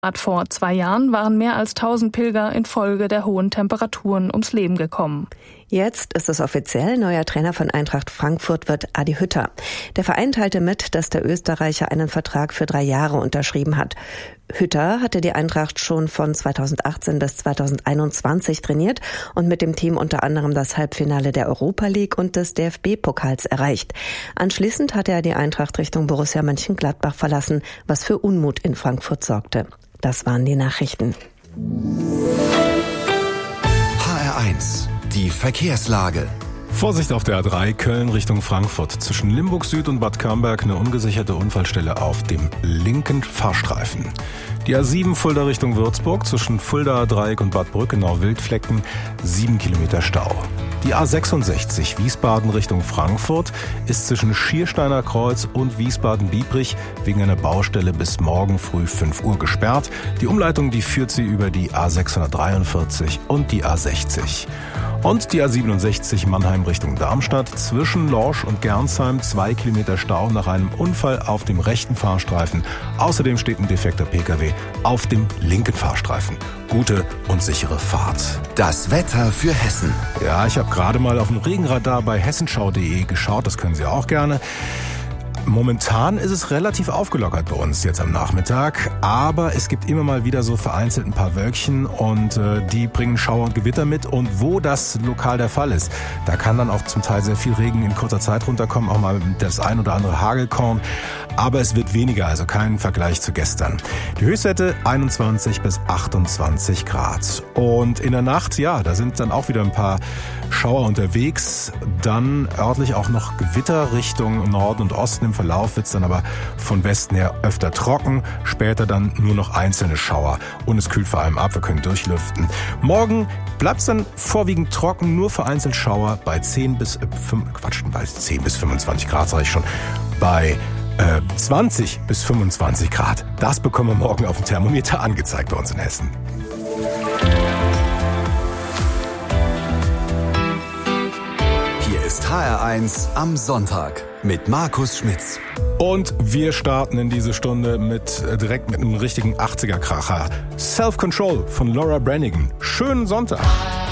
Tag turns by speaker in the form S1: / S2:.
S1: Vor 2 Jahren waren mehr als 1000 Pilger infolge der hohen Temperaturen ums Leben gekommen.
S2: Jetzt ist es offiziell, neuer Trainer von Eintracht Frankfurt wird Adi Hütter. Der Verein teilte mit, dass der Österreicher einen Vertrag für 3 Jahre unterschrieben hat. Hütter hatte die Eintracht schon von 2018 bis 2021 trainiert und mit dem Team unter anderem das Halbfinale der Europa League und des DFB-Pokals erreicht. Anschließend hatte er die Eintracht Richtung Borussia Mönchengladbach verlassen, was für Unmut in Frankfurt sorgte. Das waren die Nachrichten.
S3: HR1, die Verkehrslage.
S4: Vorsicht auf der A3 Köln Richtung Frankfurt. Zwischen Limburg Süd und Bad Camberg eine ungesicherte Unfallstelle auf dem linken Fahrstreifen. Die A7 Fulda Richtung Würzburg zwischen Fuldaer Dreieck und Bad Brückenau Wildflecken 7 Kilometer Stau. Die A66 Wiesbaden Richtung Frankfurt ist zwischen Schiersteiner Kreuz und Wiesbaden-Biebrich wegen einer Baustelle bis morgen früh 5 Uhr gesperrt. Die Umleitung, die führt sie über die A643 und die A60. Und die A67 Mannheim Richtung Darmstadt zwischen Lorsch und Gernsheim 2 Kilometer Stau nach einem Unfall auf dem rechten Fahrstreifen. Außerdem steht ein defekter Pkw auf dem linken Fahrstreifen. Gute und sichere Fahrt.
S3: Das Wetter für Hessen.
S4: Ja, ich habe gerade mal auf dem Regenradar bei hessenschau.de geschaut, das können Sie auch gerne. Momentan ist es relativ aufgelockert bei uns jetzt am Nachmittag, aber es gibt immer mal wieder so vereinzelt ein paar Wölkchen und die bringen Schauer und Gewitter mit, und wo das lokal der Fall ist, da kann dann auch zum Teil sehr viel Regen in kurzer Zeit runterkommen, auch mal das ein oder andere Hagelkorn, aber es wird weniger, also kein Vergleich zu gestern. Die Höchstwerte 21 bis 28 Grad und in der Nacht, ja, da sind dann auch wieder ein paar Schauer unterwegs, dann örtlich auch noch Gewitter Richtung Norden und Osten. Im Verlauf wird es dann aber von Westen her öfter trocken, später dann nur noch einzelne Schauer und es kühlt vor allem ab, wir können durchlüften. Morgen bleibt es dann vorwiegend trocken, nur vereinzelt Schauer bei 10 bis 25 Grad, sage ich schon, bei 20 bis 25 Grad. Das bekommen wir morgen auf dem Thermometer angezeigt bei uns in Hessen.
S3: Hier ist HR1 am Sonntag mit Markus Schmitz.
S4: Und wir starten in diese Stunde direkt mit einem richtigen 80er-Kracher. Self-Control von Laura Branigan. Schönen Sonntag.